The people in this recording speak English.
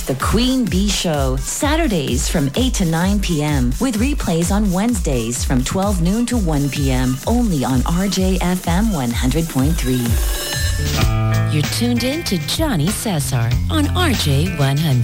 Watch The Queen Bee Show, Saturdays from 8 to 9 p.m. with replays on Wednesdays from 12 noon to 1 p.m. only on RJFM 100.3. You're tuned in to Johnny Cesar on RJ 100.